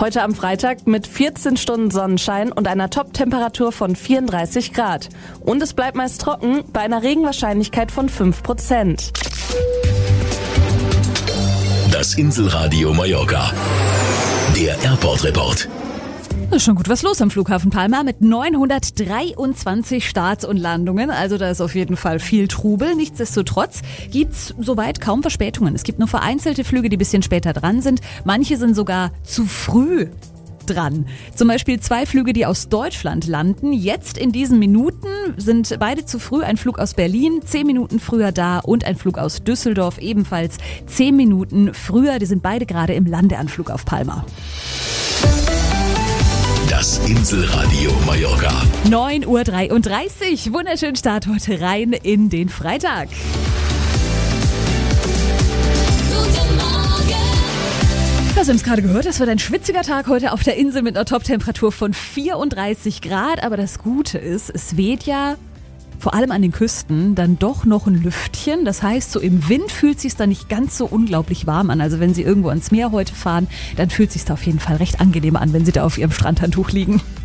Heute am Freitag mit 14 Stunden Sonnenschein und einer Top-Temperatur von 34 Grad. Und es bleibt meist trocken bei einer Regenwahrscheinlichkeit von 5%. Das Inselradio Mallorca. Der Airport-Report. Da ist schon gut was los am Flughafen Palma mit 923 Starts und Landungen. Also da ist auf jeden Fall viel Trubel. Nichtsdestotrotz gibt's soweit kaum Verspätungen. Es gibt nur vereinzelte Flüge, die ein bisschen später dran sind. Manche sind sogar zu früh dran. Zum Beispiel 2 Flüge, die aus Deutschland landen. Jetzt in diesen Minuten sind beide zu früh. Ein Flug aus Berlin 10 Minuten früher da und ein Flug aus Düsseldorf ebenfalls 10 Minuten früher. Die sind beide gerade im Landeanflug auf Palma. Das Inselradio Mallorca. 9:33 Uhr. Wunderschönen Start heute rein in den Freitag. Guten Morgen. Wir haben es gerade gehört, das wird ein schwitziger Tag heute auf der Insel mit einer Top-Temperatur von 34 Grad. Aber das Gute ist, es weht ja vor allem an den Küsten dann doch noch ein Lüftchen. Das heißt, so im Wind fühlt es sich dann nicht ganz so unglaublich warm an. Also wenn Sie irgendwo ans Meer heute fahren, dann fühlt es sich da auf jeden Fall recht angenehm an, wenn Sie da auf Ihrem Strandhandtuch liegen.